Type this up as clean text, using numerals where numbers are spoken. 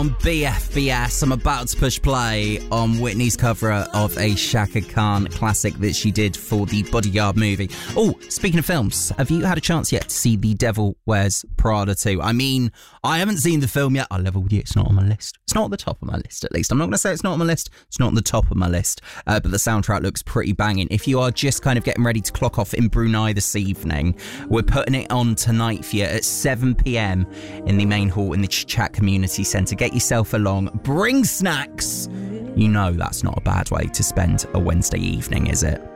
On BFBS, I'm about to push play on Whitney's cover of a Shaka Khan classic that she did for the Bodyguard movie. Oh, speaking of films, have you had a chance yet to see The Devil Wears Prada 2? I mean, I haven't seen the film yet. I'll level with you, it's not on my list. It's not at the top of my list, at least. I'm not going to say it's not on my list. It's not on the top of my list. But the soundtrack looks pretty banging. If you are just kind of getting ready to clock off in Brunei this evening, we're putting it on tonight for you at 7 p.m. in the main hall in the Chat Community Centre. Get yourself along, bring snacks. You know that's not a bad way to spend a Wednesday evening, is it?